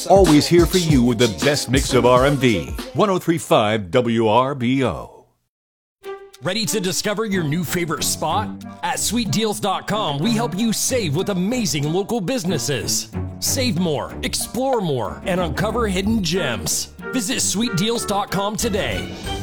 Always here for you with the best mix of R&B. 103.5 WRBO. Ready to discover your new favorite spot? At sweetdeals.com, we help you save with amazing local businesses. Save more, explore more, and uncover hidden gems. Visit sweetdeals.com today.